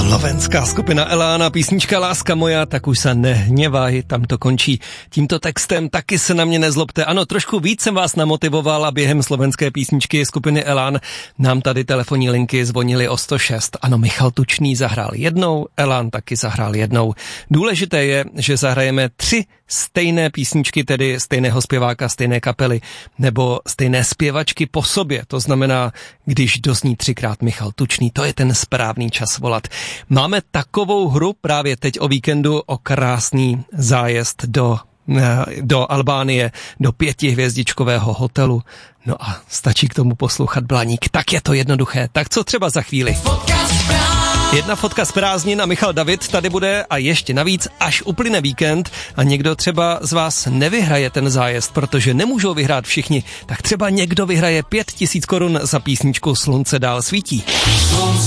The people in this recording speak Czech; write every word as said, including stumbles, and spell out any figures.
Slovenská skupina Elána, písnička Láska moja, tak už se nehněvaj, tam to končí tímto textem, taky se na mě nezlobte. Ano, trošku víc jsem vás namotivoval a během slovenské písničky skupiny Elán nám tady telefonní linky zvonily o sto šest. Ano, Michal Tučný zahrál jednou, Elán taky zahrál jednou. Důležité je, že zahrajeme tři stejné písničky, tedy stejného zpěváka, stejné kapely, nebo stejné zpěvačky po sobě. To znamená, když dozní třikrát Michal Tučný, to je ten správný čas volat. Máme takovou hru právě teď o víkendu, o krásný zájezd do, do Albánie, do pětihvězdičkového hotelu. No a stačí k tomu poslouchat Blaník. Tak je to jednoduché. Tak co třeba za chvíli? Jedna fotka z prázdnin a Michal David tady bude a ještě navíc, až uplyne víkend a někdo třeba z vás nevyhraje ten zájezd, protože nemůžou vyhrát všichni, tak třeba někdo vyhraje pět tisíc korun za písničku Slunce dál svítí.